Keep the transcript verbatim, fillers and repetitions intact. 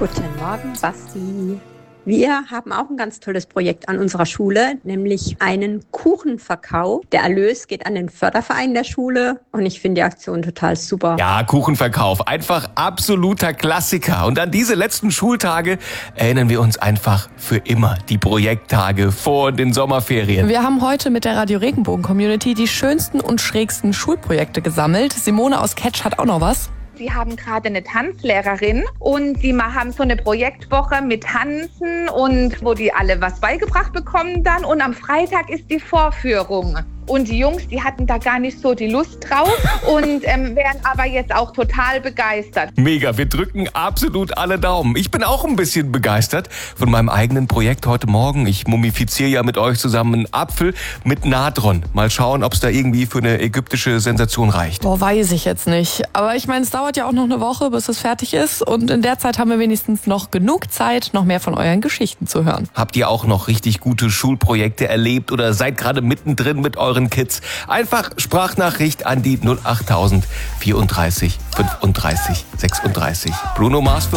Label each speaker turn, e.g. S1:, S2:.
S1: Guten Morgen, Basti. Wir haben auch ein ganz tolles Projekt an unserer Schule, nämlich einen Kuchenverkauf. Der Erlös geht an den Förderverein der Schule und ich finde die Aktion total super.
S2: Ja, Kuchenverkauf, einfach absoluter Klassiker. Und an diese letzten Schultage erinnern wir uns einfach für immer. Die Projekttage vor den Sommerferien.
S3: Wir haben heute mit der Radio Regenbogen Community die schönsten und schrägsten Schulprojekte gesammelt. Simone aus Ketsch hat auch noch was.
S4: Sie haben gerade eine Tanzlehrerin und die haben so eine Projektwoche mit Tanzen und wo die alle was beigebracht bekommen dann. Und am Freitag ist die Vorführung. Und die Jungs, die hatten da gar nicht so die Lust drauf und ähm, wären aber jetzt auch total begeistert.
S2: Mega, wir drücken absolut alle Daumen. Ich bin auch ein bisschen begeistert von meinem eigenen Projekt heute Morgen. Ich mumifiziere ja mit euch zusammen einen Apfel mit Natron. Mal schauen, ob es da irgendwie für eine ägyptische Sensation reicht.
S3: Boah, weiß ich jetzt nicht. Aber ich meine, es dauert ja auch noch eine Woche, bis es fertig ist. Und in der Zeit haben wir wenigstens noch genug Zeit, noch mehr von euren Geschichten zu hören.
S2: Habt ihr auch noch richtig gute Schulprojekte erlebt oder seid gerade mittendrin mit euren Kids? Einfach Sprachnachricht an die null acht null null vierunddreißig fünfunddreißig sechsunddreißig. Bruno Mars.